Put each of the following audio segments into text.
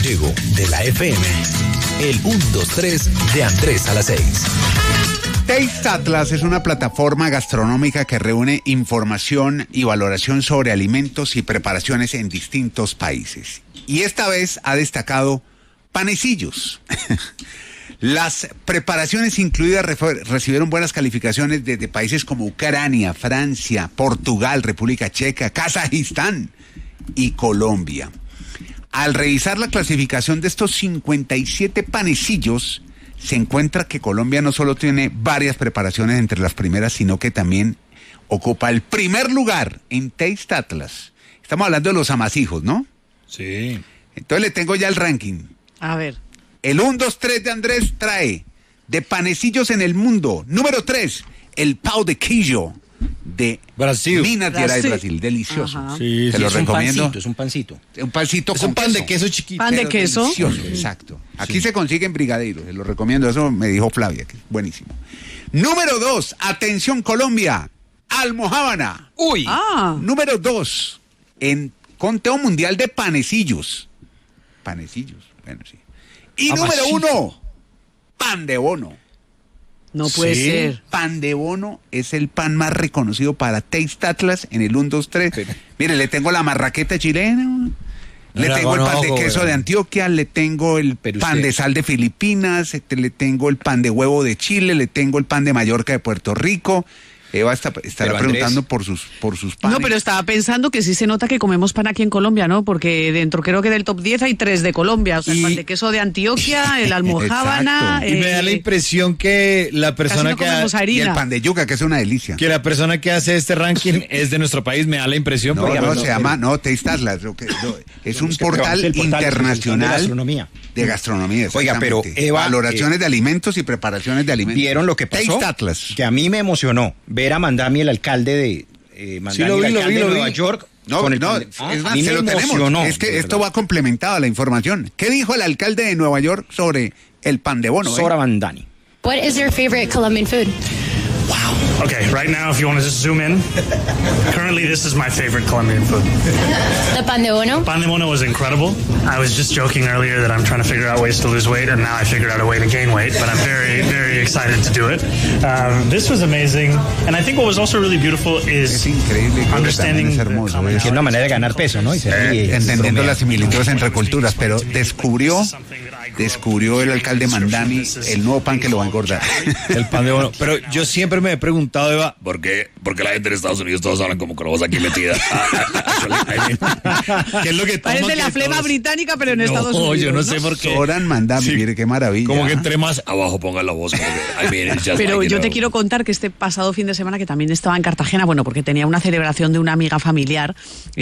Diego de la FM, el 1-2-3 de Andrés a las 6. Taste Atlas es una plataforma gastronómica que reúne información y valoración sobre alimentos y preparaciones en distintos países. Y esta vez ha destacado panecillos. Las preparaciones incluidas recibieron buenas calificaciones desde países como Ucrania, Francia, Portugal, República Checa, Kazajistán y Colombia. Al revisar la clasificación de estos 57 panecillos, se encuentra que Colombia no solo tiene varias preparaciones entre las primeras, sino que también ocupa el primer lugar en Taste Atlas. Estamos hablando de los amasijos, ¿no? Sí. Entonces le tengo ya el ranking. A ver. El 1-2-3 de Andrés trae de panecillos en el mundo. Número 3, el pão de queijo de Brasil. Minas Gerais, Brasil. Delicioso. Ajá. Sí, Te sí, lo es un recomiendo. pancito, es un pancito. Un pancito Es con un pan de queso chiquito. Pan de pero queso. delicioso, exacto. Aquí se consigue en Brigadeiro, se lo recomiendo. Eso me dijo Flavia, que es buenísimo. Número 2, atención Colombia, almojábana. Uy. Número 2, en conteo mundial de panecillos. Panecillos, bueno, sí. Y número 1, pan de bono. No puede Sí. ser. Pan de bono es el pan más reconocido para Taste Atlas en el 1-2-3. Sí. Mire, le tengo la marraqueta chilena, le No, tengo el pan de no, queso güey. de Antioquia, le tengo el Pero pan usted- de sal de Filipinas, le tengo el pan de huevo de Chile, le tengo el pan de Mallorca de Puerto Rico. Eva estará Pero, Andrés, preguntando por sus panes. No, pero estaba pensando que sí se nota que comemos pan aquí en Colombia, ¿no? Porque dentro creo que del top 10 hay 3 de Colombia. O sea, el Y- pan de queso de Antioquia, el almojábana. Exacto. Y me da la impresión que la persona no comemos Y el harina. pan de yuca, que es una delicia. que la persona que hace este ranking es de nuestro país, me da la impresión. No, porque no, además se llama, Taste Atlas. Es un portal el portal internacional de gastronomía. de gastronomía. Oiga, pero, exactamente. Eva, Valoraciones de alimentos y preparaciones de alimentos. ¿Vieron lo que pasó? Taste Atlas. Que a mí me emocionó ver a Mandami, el alcalde de Mandami, lo vi, el lo alcalde vi, de lo Nueva vi. York. No, con el no, pan de- es a más, mí se me lo tenemos. emocionó, Es que de esto verdad. va complementado a la información. ¿Qué dijo el alcalde de Nueva York sobre el pan de bono? Sora Mandani. What is your favorite Colombian food? Okay, right now, if you want to just zoom in, currently this is my favorite Colombian food. The pan de bono. Pan de bono was incredible. I was just joking earlier that I'm trying to figure out ways to lose weight, and now I figured out a way to gain weight, but I'm very, very excited to do it. This was amazing, and I think what was also really beautiful Es is increíble, creo que understanding también es the hermoso. common Es una manera de ganar peso, ¿no? Y se ríe, Entendiendo bromea. las similitudes entre culturas, pero descubrió el alcalde Mandani el nuevo pan que lo va a engordar. El pan de bono. Pero yo siempre me he preguntado, Eva, ¿por qué la gente en Estados Unidos todos hablan como crobos aquí metida? ¿Qué es lo que toman? Parece la que flema todos- británica, pero en Estados No, Unidos. yo no sé por qué. Soran Mandami, Sí. mire qué maravilla. Como que entre más abajo pongan la voz. Pero yo te quiero contar que este pasado fin de semana, que también estaba en Cartagena, bueno, porque tenía una celebración de una amiga familiar,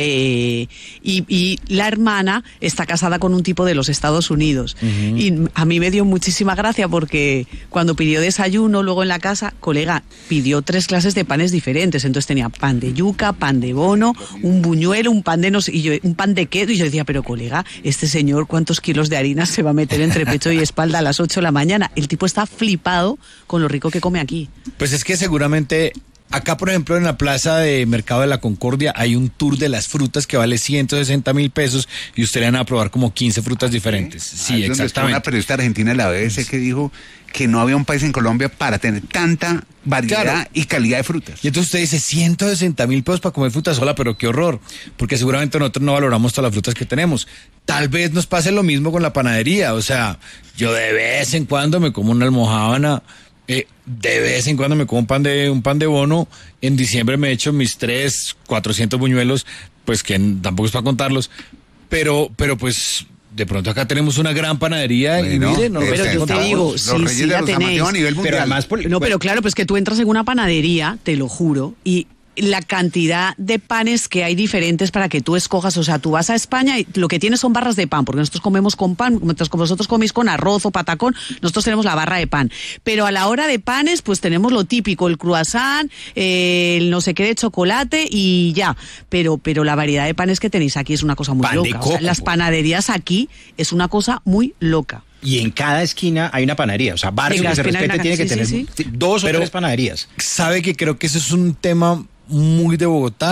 y la hermana está casada con un tipo de los Estados Unidos. Y a mí me dio muchísima gracia porque cuando pidió desayuno, luego en la casa, colega, pidió 3 clases de panes diferentes. Entonces tenía pan de yuca, pan de bono, un buñuelo, un pan de no sé, y yo, un pan de queso. Y yo decía, pero colega, este señor, ¿cuántos kilos de harina se va a meter entre pecho y espalda a las 8 de la mañana? El tipo está flipado con lo rico que come aquí. Pues es que seguramente acá, por ejemplo, en la plaza de Mercado de la Concordia hay un tour de las frutas que vale 160.000 pesos y usted le van a probar como 15 frutas diferentes. Sí, Ahí es donde está una exactamente. periodista argentina de la BBC que dijo que no había un país en Colombia para tener tanta variedad Claro. y calidad de frutas. Y entonces usted dice 160.000 pesos para comer fruta sola, pero qué horror, porque seguramente nosotros no valoramos todas las frutas que tenemos. Tal vez nos pase lo mismo con la panadería, o sea, yo de vez en cuando me como una almojábana, de vez en cuando me como un pan de bono, en diciembre me echo mis 400 buñuelos, pues que tampoco es para contarlos, pero pues de pronto acá tenemos una gran panadería y Bueno, mire, no lo pero ves yo te contado. digo, los sí, reyes sí, de ya los tenéis. amateos a nivel mundial. Pero además, No, pero claro, pues que tú entras en una panadería, te lo juro, y la cantidad de panes que hay diferentes para que tú escojas, o sea, tú vas a España y lo que tienes son barras de pan, porque nosotros comemos con pan, mientras como vosotros coméis con arroz o patacón, nosotros tenemos la barra de pan. Pero a la hora de panes, pues tenemos lo típico, el croissant, el no sé qué de chocolate y ya. Pero la variedad de panes que tenéis aquí es una cosa muy Pan de loca. O sea, coco, las pues. panaderías aquí es una cosa muy loca. Y en cada esquina hay una panadería. O sea, barrio En cada que se esquina hay respete una- tiene que sí, tener sí, 2 o Pero- 3 panaderías. Sabe que creo que eso es un tema muy de Bogotá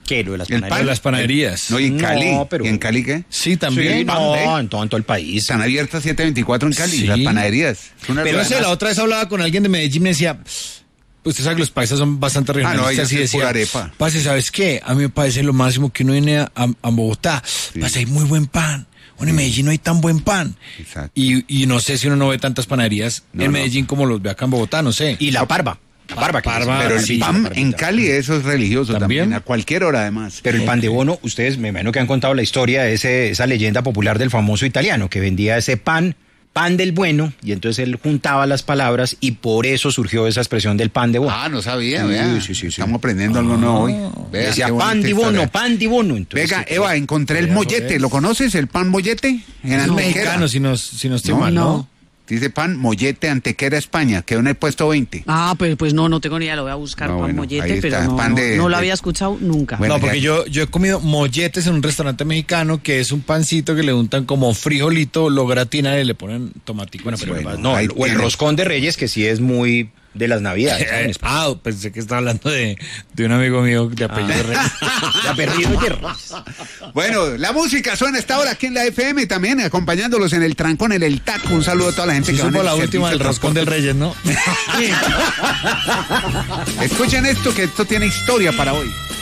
¿Qué? Lo de las El panaderías. pan. De las panaderías. No, y en Cali. No, pero- ¿Y en Cali qué? Sí, también. Sí, pan, no, ¿eh? en todo el país. Están abiertas 7/24 en Cali, Sí. las panaderías. Es una Pero no sé, además- la otra vez hablaba con alguien de Medellín y me decía, usted sabe que los paisas son bastante regionalistas. ellos y es decía, pura arepa. parce, ¿sabes qué? A mí me parece lo máximo que uno viene a Bogotá. Parce, hay muy buen pan. Bueno, en Medellín no hay tan buen pan. Exacto. Y no sé si uno no ve tantas panaderías No, en no. Medellín como los ve acá en Bogotá, no sé. Y la parva. La parva. que Parva, es- Pero el sí, pan la en parvita. Cali, eso es religioso ¿También? también, a cualquier hora además. Pero el pan de bono, ustedes me imagino que han contado la historia de esa leyenda popular del famoso italiano que vendía ese pan del bueno, y entonces él juntaba las palabras y por eso surgió esa expresión del pan de bono. Ah, no sabía, Sí, vea. sí. Estamos aprendiendo algo nuevo hoy. Vea, Decía qué bonita pan de historia. bono, pan de bono. Entonces, Venga, ¿qué? Eva, encontré el mollete. ¿Lo conoces, el pan mollete? En Es Antequera. mexicano, si no estoy No, mal, ¿no? no. Dice pan mollete Antequera, España. Quedó en el puesto 20. Ah, pues no tengo ni idea, lo voy a buscar No, pan bueno, mollete, ahí pero está, no, pan de- no lo de- había escuchado nunca. Bueno, No, porque ya- yo he comido molletes en un restaurante mexicano que es un pancito que le untan como frijolito, lo gratinan y le ponen tomatico. Bueno, pero Bueno, no, ahí o el tiene. roscón de Reyes, que sí es muy de las Navidades. ¿sabes? Pensé que estaba hablando de un amigo mío de apellido Reyes. Ya perdido ayer. Bueno, la música suena a esta hora aquí en la FM también, acompañándolos en el trancón, en el taco. Un saludo a toda la gente Sí, que va en supo el la última del servicio de roscón del Reyes, ¿no? transporte. Escuchen esto, que esto tiene historia para hoy.